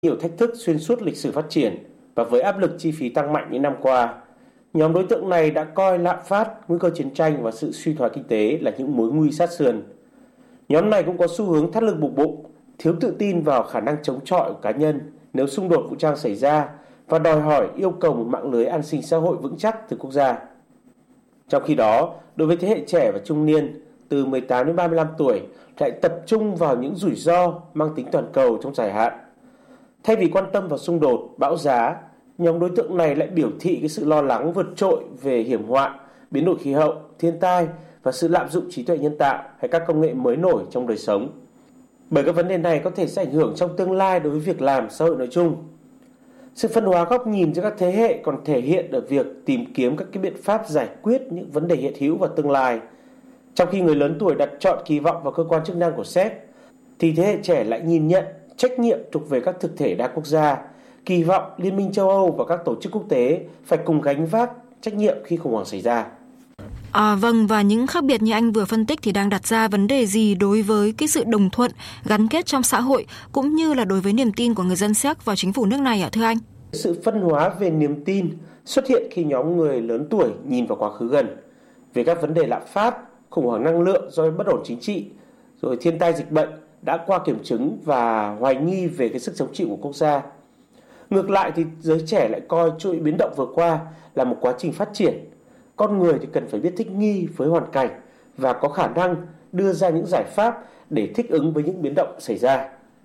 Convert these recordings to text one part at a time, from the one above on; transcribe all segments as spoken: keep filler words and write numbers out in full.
nhiều thách thức xuyên suốt lịch sử phát triển và với áp lực chi phí tăng mạnh những năm qua, nhóm đối tượng này đã coi lạm phát, nguy cơ chiến tranh và sự suy thoái kinh tế là những mối nguy sát sườn. Nhóm này cũng có xu hướng thắt lưng buộc bụng, thiếu tự tin vào khả năng chống chọi của cá nhân nếu xung đột vũ trang xảy ra và đòi hỏi yêu cầu một mạng lưới an sinh xã hội vững chắc từ quốc gia. Trong khi đó, đối với thế hệ trẻ và trung niên từ mười tám đến ba mươi lăm tuổi lại tập trung vào những rủi ro mang tính toàn cầu trong dài hạn. Thay vì quan tâm vào xung đột, bão giá, nhóm đối tượng này lại biểu thị cái sự lo lắng vượt trội về hiểm họa, biến đổi khí hậu, thiên tai và sự lạm dụng trí tuệ nhân tạo hay các công nghệ mới nổi trong đời sống. Bởi các vấn đề này có thể sẽ ảnh hưởng trong tương lai đối với việc làm xã hội nói chung. Sự phân hóa góc nhìn giữa các thế hệ còn thể hiện ở việc tìm kiếm các cái biện pháp giải quyết những vấn đề hiện hữu và tương lai. Trong khi người lớn tuổi đặt trọn kỳ vọng vào cơ quan chức năng của séc, thì thế hệ trẻ lại nhìn nhận trách nhiệm thuộc về các thực thể đa quốc gia, kỳ vọng Liên minh châu Âu và các tổ chức quốc tế phải cùng gánh vác trách nhiệm khi khủng hoảng xảy ra. À, vâng, và những khác biệt như anh vừa phân tích thì đang đặt ra vấn đề gì đối với cái sự đồng thuận, gắn kết trong xã hội cũng như là đối với niềm tin của người dân Séc vào chính phủ nước này ạ thưa anh? Sự phân hóa về niềm tin xuất hiện khi nhóm người lớn tuổi nhìn vào quá khứ gần về các vấn đề lạm phát, khủng hoảng năng lượng do bất ổn chính trị, rồi thiên tai dịch bệnh đã qua kiểm chứng và hoài nghi về cái sức chống chịu của quốc gia. Ngược lại thì giới trẻ lại coi chuỗi biến động vừa qua là một quá trình phát triển. Con người thì cần phải biết thích nghi với hoàn cảnh và có khả năng đưa ra những giải pháp để thích ứng với những biến động xảy ra.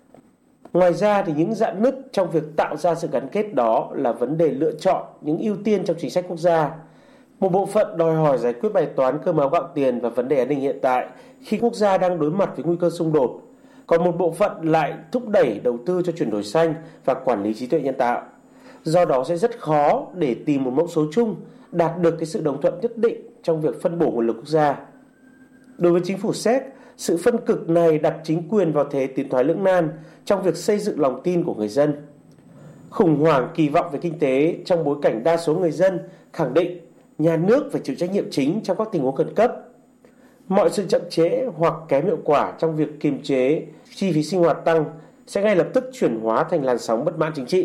Ngoài ra thì những rạn nứt trong việc tạo ra sự gắn kết đó là vấn đề lựa chọn những ưu tiên trong chính sách quốc gia. Một bộ phận đòi hỏi giải quyết bài toán cơm áo gạo tiền và vấn đề an ninh hiện tại khi quốc gia đang đối mặt với nguy cơ xung đột. Còn một bộ phận lại thúc đẩy đầu tư cho chuyển đổi xanh và quản lý trí tuệ nhân tạo. Do đó sẽ rất khó để tìm một mẫu số chung đạt được cái sự đồng thuận nhất định trong việc phân bổ nguồn lực quốc gia. Đối với chính phủ séc, sự phân cực này đặt chính quyền vào thế tiến thoái lưỡng nan trong việc xây dựng lòng tin của người dân. Khủng hoảng kỳ vọng về kinh tế trong bối cảnh đa số người dân khẳng định nhà nước phải chịu trách nhiệm chính trong các tình huống khẩn cấp. Mọi sự chậm trễ hoặc kém hiệu quả trong việc kiềm chế chi phí sinh hoạt tăng sẽ ngay lập tức chuyển hóa thành làn sóng bất mãn chính trị.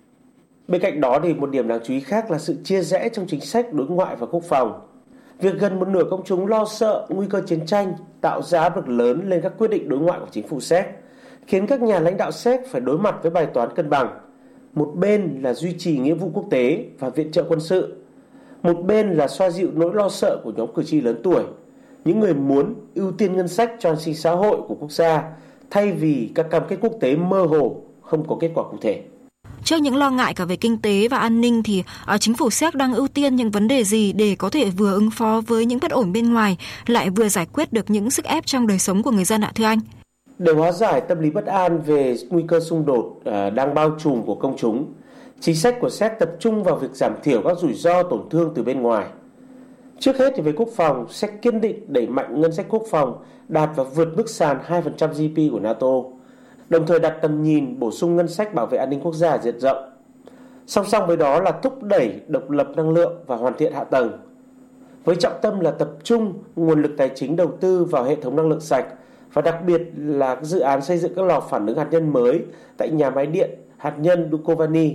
Bên cạnh đó thì một điểm đáng chú ý khác là sự chia rẽ trong chính sách đối ngoại và quốc phòng. Việc gần một nửa công chúng lo sợ nguy cơ chiến tranh tạo ra áp lực lớn lên các quyết định đối ngoại của chính phủ séc, khiến các nhà lãnh đạo séc phải đối mặt với bài toán cân bằng. Một bên là duy trì nghĩa vụ quốc tế và viện trợ quân sự, một bên là xoa dịu nỗi lo sợ của nhóm cử tri lớn tuổi, những người muốn ưu tiên ngân sách cho an sinh xã hội của quốc gia thay vì các cam kết quốc tế mơ hồ không có kết quả cụ thể. Trước những lo ngại cả về kinh tế và an ninh thì uh, chính phủ séc đang ưu tiên những vấn đề gì để có thể vừa ứng phó với những bất ổn bên ngoài lại vừa giải quyết được những sức ép trong đời sống của người dân ạ thưa anh? Để hóa giải tâm lý bất an về nguy cơ xung đột uh, đang bao trùm của công chúng, chính sách của séc tập trung vào việc giảm thiểu các rủi ro tổn thương từ bên ngoài. Trước hết thì về quốc phòng, séc kiên định đẩy mạnh ngân sách quốc phòng đạt và vượt mức sàn hai phần trăm giê đê pê của NATO, đồng thời đặt tầm nhìn bổ sung ngân sách bảo vệ an ninh quốc gia diện rộng. Song song với đó là thúc đẩy độc lập năng lượng và hoàn thiện hạ tầng, với trọng tâm là tập trung nguồn lực tài chính đầu tư vào hệ thống năng lượng sạch và đặc biệt là dự án xây dựng các lò phản ứng hạt nhân mới tại nhà máy điện hạt nhân Dukovany.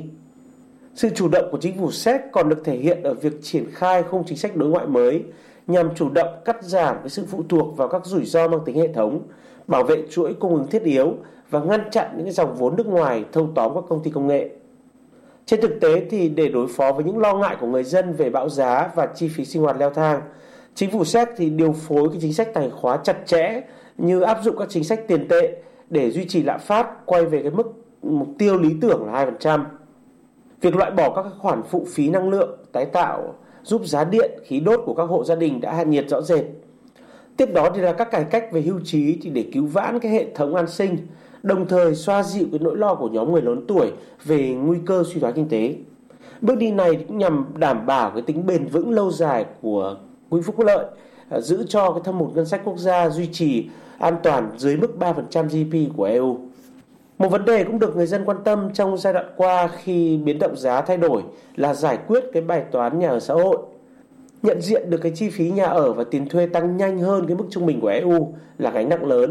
Sự chủ động của chính phủ séc còn được thể hiện ở việc triển khai khung chính sách đối ngoại mới nhằm chủ động cắt giảm cái sự phụ thuộc vào các rủi ro mang tính hệ thống, bảo vệ chuỗi cung ứng thiết yếu và ngăn chặn những cái dòng vốn nước ngoài thâu tóm các công ty công nghệ. Trên thực tế thì để đối phó với những lo ngại của người dân về bão giá và chi phí sinh hoạt leo thang, chính phủ séc thì điều phối cái chính sách tài khóa chặt chẽ như áp dụng các chính sách tiền tệ để duy trì lạm phát quay về cái mức mục tiêu lý tưởng là hai phần trăm. Việc loại bỏ các khoản phụ phí năng lượng tái tạo giúp giá điện, khí đốt của các hộ gia đình đã hạ nhiệt rõ rệt. Tiếp đó thì là các cải cách về hưu trí thì để cứu vãn cái hệ thống an sinh, đồng thời xoa dịu cái nỗi lo của nhóm người lớn tuổi về nguy cơ suy thoái kinh tế. Bước đi này cũng nhằm đảm bảo cái tính bền vững lâu dài của quỹ phúc lợi, giữ cho cái thâm hụt ngân sách quốc gia duy trì an toàn dưới mức ba phần trăm giê đê pê của e u. Một vấn đề cũng được người dân quan tâm trong giai đoạn qua khi biến động giá thay đổi là giải quyết cái bài toán nhà ở xã hội. Nhận diện được cái chi phí nhà ở và tiền thuê tăng nhanh hơn cái mức trung bình của e u là gánh nặng lớn,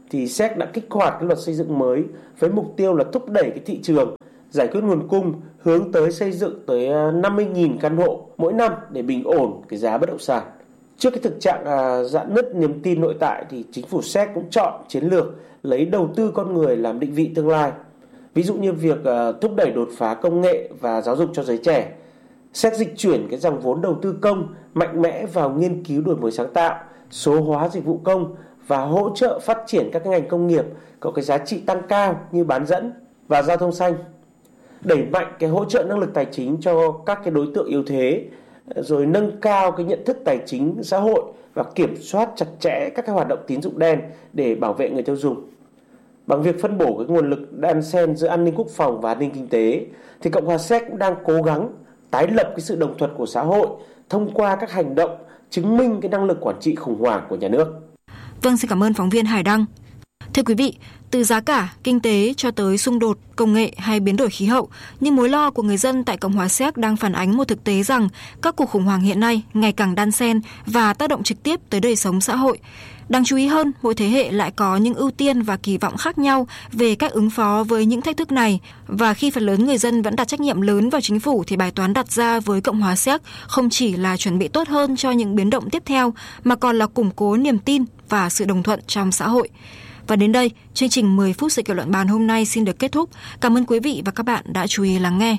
thì Séc đã kích hoạt cái luật xây dựng mới với mục tiêu là thúc đẩy cái thị trường, giải quyết nguồn cung, hướng tới xây dựng tới năm mươi nghìn căn hộ mỗi năm để bình ổn cái giá bất động sản. Trước cái thực trạng à, rạn nứt niềm tin nội tại thì chính phủ Séc cũng chọn chiến lược lấy đầu tư con người làm định vị tương lai. Ví dụ như việc à, thúc đẩy đột phá công nghệ và giáo dục cho giới trẻ. Séc dịch chuyển cái dòng vốn đầu tư công mạnh mẽ vào nghiên cứu đổi mới sáng tạo, số hóa dịch vụ công và hỗ trợ phát triển các ngành công nghiệp có cái giá trị tăng cao như bán dẫn và giao thông xanh. Đẩy mạnh cái hỗ trợ năng lực tài chính cho các cái đối tượng yếu thế, rồi nâng cao cái nhận thức tài chính xã hội và kiểm soát chặt chẽ các cái hoạt động tín dụng đen để bảo vệ người tiêu dùng. Bằng việc phân bổ cái nguồn lực đan xen giữa an ninh quốc phòng và an ninh kinh tế, thì Cộng hòa Séc cũng đang cố gắng tái lập cái sự đồng thuận của xã hội thông qua các hành động chứng minh cái năng lực quản trị khủng hoảng của nhà nước. Vâng, xin cảm ơn phóng viên Hải Đăng. Thưa quý vị, từ giá cả, kinh tế cho tới xung đột, công nghệ hay biến đổi khí hậu, nhưng mối lo của người dân tại Cộng hòa Séc đang phản ánh một thực tế rằng các cuộc khủng hoảng hiện nay ngày càng đan xen và tác động trực tiếp tới đời sống xã hội. Đáng chú ý hơn, mỗi thế hệ lại có những ưu tiên và kỳ vọng khác nhau về cách ứng phó với những thách thức này. Và khi phần lớn người dân vẫn đặt trách nhiệm lớn vào chính phủ thì bài toán đặt ra với Cộng hòa Séc không chỉ là chuẩn bị tốt hơn cho những biến động tiếp theo mà còn là củng cố niềm tin và sự đồng thuận trong xã hội. Và đến đây, chương trình mười phút sự kiện luận bàn hôm nay xin được kết thúc. Cảm ơn quý vị và các bạn đã chú ý lắng nghe.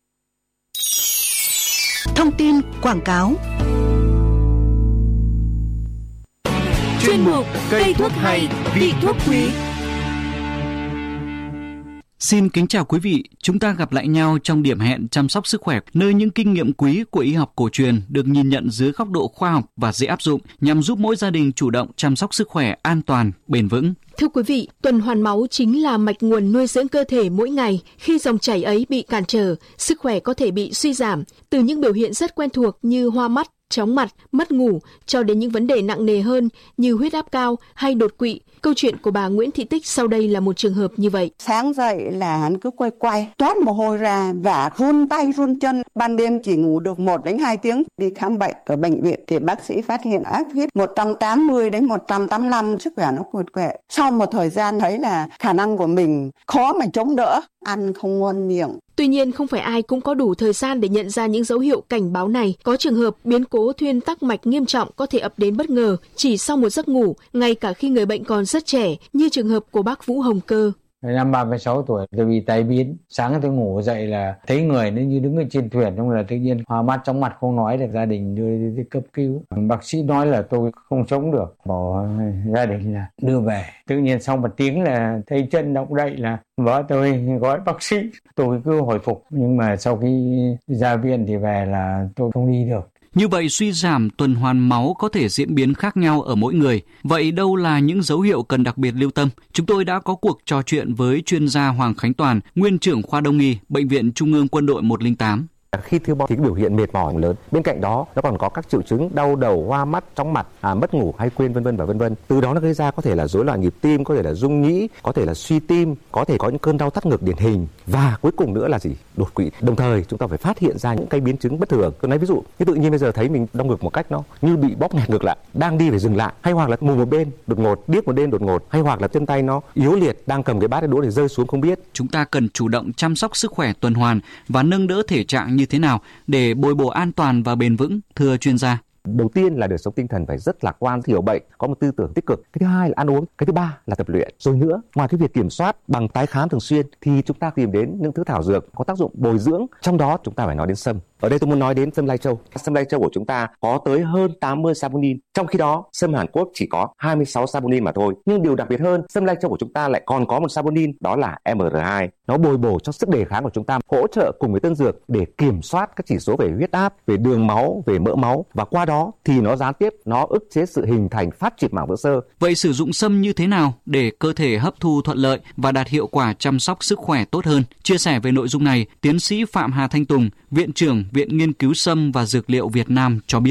Thông tin quảng cáo. Chuyên mục cây thuốc hay, vị thuốc quý. Xin kính chào quý vị, chúng ta gặp lại nhau trong điểm hẹn chăm sóc sức khỏe, nơi những kinh nghiệm quý của y học cổ truyền được nhìn nhận dưới góc độ khoa học và dễ áp dụng nhằm giúp mỗi gia đình chủ động chăm sóc sức khỏe an toàn, bền vững. Thưa quý vị, tuần hoàn máu chính là mạch nguồn nuôi dưỡng cơ thể mỗi ngày. Khi dòng chảy ấy bị cản trở, sức khỏe có thể bị suy giảm, từ những biểu hiện rất quen thuộc như hoa mắt, chóng mặt, mất ngủ cho đến những vấn đề nặng nề hơn như huyết áp cao hay đột quỵ. Câu chuyện của bà Nguyễn Thị Tích sau đây là một trường hợp như vậy. Sáng dậy là hắn cứ quay quay, toát mồ hôi ra và run tay run chân. Ban đêm chỉ ngủ được một đến hai tiếng. Đi khám bệnh ở bệnh viện thì bác sĩ phát hiện áp huyết một trăm tám mươi đến một trăm tám mươi lăm, sức khỏe nó quệt quệ. Sau một thời gian thấy là khả năng của mình khó mà chống đỡ, ăn không ngon miệng. Tuy nhiên, không phải ai cũng có đủ thời gian để nhận ra những dấu hiệu cảnh báo này. Có trường hợp biến cố thuyên tắc mạch nghiêm trọng có thể ập đến bất ngờ chỉ sau một giấc ngủ, ngay cả khi người bệnh còn rất trẻ, như trường hợp của bác Vũ Hồng Cơ. Năm ba mươi sáu tuổi, tôi bị tai biến. Sáng tôi ngủ dậy là thấy người nó như đứng ở trên thuyền, xong là tự nhiên hoa mắt chóng mặt không nói được, gia đình đưa đi cấp cứu. Bác sĩ nói là tôi không sống được, bảo gia đình là đưa về. Tự nhiên sau một tiếng là thấy chân động đậy là vợ tôi gọi bác sĩ. Tôi cứ hồi phục, nhưng mà sau khi ra viện thì về là tôi không đi được. Như vậy, suy giảm tuần hoàn máu có thể diễn biến khác nhau ở mỗi người. Vậy đâu là những dấu hiệu cần đặc biệt lưu tâm? Chúng tôi đã có cuộc trò chuyện với chuyên gia Hoàng Khánh Toàn, nguyên trưởng khoa Đông y, Bệnh viện Trung ương Quân đội một không tám. Khi thiếu máu thì cái biểu hiện mệt mỏi lớn. Bên cạnh đó, nó còn có các triệu chứng đau đầu, hoa mắt, chóng mặt, à, mất ngủ hay quên vân vân và vân vân. Từ đó nó gây ra có thể là rối loạn nhịp tim, có thể là rung nhĩ, có thể là suy tim, có thể có những cơn đau thắt ngực điển hình và cuối cùng nữa là gì? Đột quỵ. Đồng thời chúng ta phải phát hiện ra những cái biến chứng bất thường. Tôi nói ví dụ, như tự nhiên bây giờ thấy mình đau ngực một cách nó như bị bóp nghẹt ngược lại, đang đi phải dừng lại, hay hoặc là mù một bên đột ngột, điếc một bên đột ngột, hay hoặc là chân tay nó yếu liệt, đang cầm cái bát đũa để rơi xuống không biết. Chúng ta cần chủ động chăm sóc sức khỏe tuần hoàn và nâng đỡ thể trạng như thế nào để để bồi bổ an toàn và bền vững, thưa chuyên gia? Đầu tiên là đời sống tinh thần phải rất lạc quan, hiểu bệnh, có một tư tưởng tích cực. Cái thứ hai là ăn uống. Cái thứ ba là tập luyện. Rồi nữa, ngoài cái việc kiểm soát bằng tái khám thường xuyên thì chúng ta tìm đến những thứ thảo dược có tác dụng bồi dưỡng. Trong đó chúng ta phải nói đến sâm. Ở đây tôi muốn nói đến sâm lai châu. Sâm lai châu của chúng ta có tới hơn tám mươi saponin. Trong khi đó, sâm Hàn Quốc chỉ có hai mươi sáu saponin mà thôi. Nhưng điều đặc biệt hơn, sâm lai châu của chúng ta lại còn có một saponin, đó là em rờ hai. Nó bồi bổ cho sức đề kháng của chúng ta, hỗ trợ cùng với tân dược để kiểm soát các chỉ số về huyết áp, về đường máu, về mỡ máu, và qua đó thì nó gián tiếp nó ức chế sự hình thành phát triển mảng vữa xơ. Vậy sử dụng sâm như thế nào để cơ thể hấp thu thuận lợi và đạt hiệu quả chăm sóc sức khỏe tốt hơn? Chia sẻ về nội dung này, tiến sĩ Phạm Hà Thanh Tùng, Viện trưởng Viện Nghiên cứu Sâm và Dược liệu Việt Nam cho biết.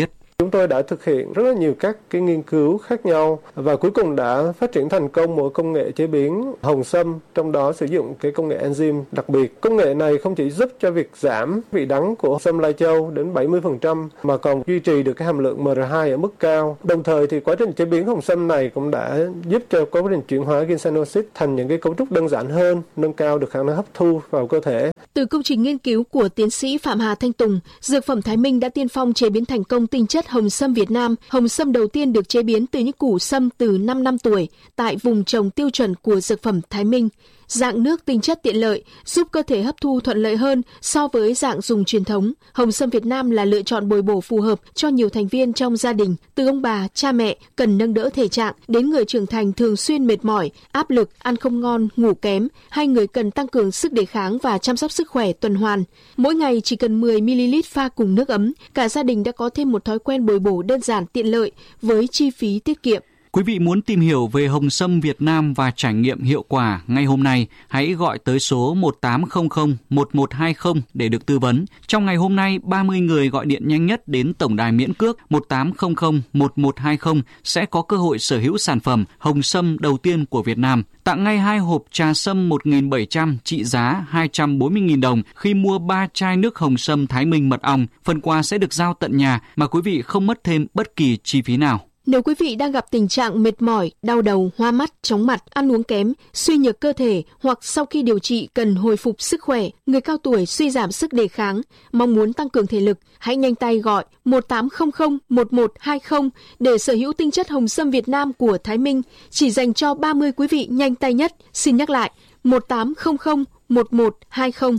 Chúng tôi đã thực hiện rất là nhiều các cái nghiên cứu khác nhau và cuối cùng đã phát triển thành công một công nghệ chế biến hồng sâm, trong đó sử dụng cái công nghệ enzyme đặc biệt. Công nghệ này không chỉ giúp cho việc giảm vị đắng của sâm lai châu đến bảy mươi phần trăm mà còn duy trì được cái hàm lượng em rờ hai ở mức cao. Đồng thời thì quá trình chế biến hồng sâm này cũng đã giúp cho quá trình chuyển hóa ginsenoside thành những cái cấu trúc đơn giản hơn, nâng cao được khả năng hấp thu vào cơ thể. Từ công trình nghiên cứu của tiến sĩ Phạm Hà Thanh Tùng, Dược phẩm Thái Minh đã tiên phong chế biến thành công tinh chất hồng sâm Việt Nam. Hồng sâm đầu tiên được chế biến từ những củ sâm từ năm năm tuổi tại vùng trồng tiêu chuẩn của Dược phẩm Thái Minh. Dạng nước tinh chất tiện lợi, giúp cơ thể hấp thu thuận lợi hơn so với dạng dùng truyền thống. Hồng sâm Việt Nam là lựa chọn bồi bổ phù hợp cho nhiều thành viên trong gia đình, từ ông bà, cha mẹ cần nâng đỡ thể trạng đến người trưởng thành thường xuyên mệt mỏi, áp lực, ăn không ngon, ngủ kém, hay người cần tăng cường sức đề kháng và chăm sóc sức khỏe tuần hoàn. Mỗi ngày chỉ cần mười mi-li-lít pha cùng nước ấm, cả gia đình đã có thêm một thói quen bồi bổ đơn giản tiện lợi với chi phí tiết kiệm. Quý vị muốn tìm hiểu về hồng sâm Việt Nam và trải nghiệm hiệu quả ngay hôm nay, hãy gọi tới số một tám không không một một hai không để được tư vấn. Trong ngày hôm nay, ba mươi người gọi điện nhanh nhất đến tổng đài miễn cước một tám không không một một hai không sẽ có cơ hội sở hữu sản phẩm hồng sâm đầu tiên của Việt Nam. Tặng ngay hai hộp trà sâm một nghìn bảy trăm trị giá hai trăm bốn mươi nghìn đồng khi mua ba chai nước hồng sâm Thái Minh mật ong. Phần quà sẽ được giao tận nhà mà quý vị không mất thêm bất kỳ chi phí nào. Nếu quý vị đang gặp tình trạng mệt mỏi, đau đầu, hoa mắt, chóng mặt, ăn uống kém, suy nhược cơ thể hoặc sau khi điều trị cần hồi phục sức khỏe, người cao tuổi suy giảm sức đề kháng, mong muốn tăng cường thể lực, hãy nhanh tay gọi một tám không không một một hai không để sở hữu tinh chất hồng sâm Việt Nam của Thái Minh, chỉ dành cho ba mươi quý vị nhanh tay nhất. Xin nhắc lại, một tám không không một một hai không.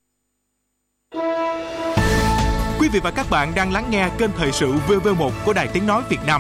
Quý vị và các bạn đang lắng nghe kênh Thời sự vê vê một của Đài Tiếng Nói Việt Nam.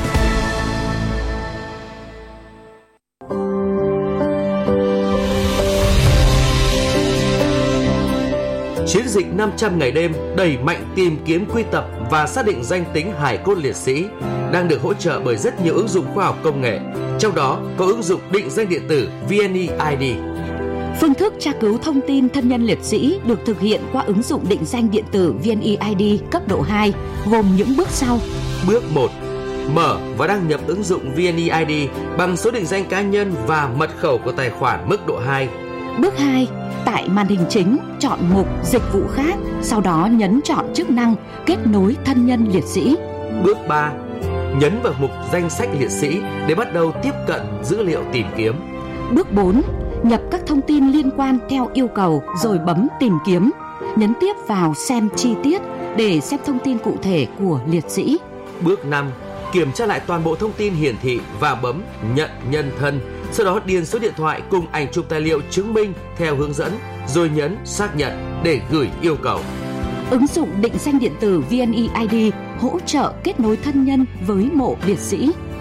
Chiến dịch năm trăm ngày đêm đẩy mạnh tìm kiếm, quy tập và xác định danh tính hài cốt liệt sĩ đang được hỗ trợ bởi rất nhiều ứng dụng khoa học công nghệ, trong đó có ứng dụng định danh điện tử vê en e i đê. Phương thức tra cứu thông tin thân nhân liệt sĩ được thực hiện qua ứng dụng định danh điện tử vê en e i đê cấp độ hai, gồm những bước sau. Bước một. Mở và đăng nhập ứng dụng vê en e i đê bằng số định danh cá nhân và mật khẩu của tài khoản mức độ hai. Bước hai. Tại màn hình chính, chọn mục Dịch vụ khác, sau đó nhấn chọn chức năng Kết nối thân nhân liệt sĩ. Bước ba. Nhấn vào mục Danh sách liệt sĩ để bắt đầu tiếp cận dữ liệu tìm kiếm. Bước bốn. Nhập các thông tin liên quan theo yêu cầu rồi bấm Tìm kiếm. Nhấn tiếp vào Xem chi tiết để xem thông tin cụ thể của liệt sĩ. Bước năm. Kiểm tra lại toàn bộ thông tin hiển thị và bấm Nhận nhân thân. Sau đó điền số điện thoại cùng ảnh chụp tài liệu chứng minh theo hướng dẫn, rồi nhấn Xác nhận để gửi yêu cầu. Ứng dụng định danh điện tử vê en e i đê hỗ trợ kết nối thân nhân với mộ liệt sĩ.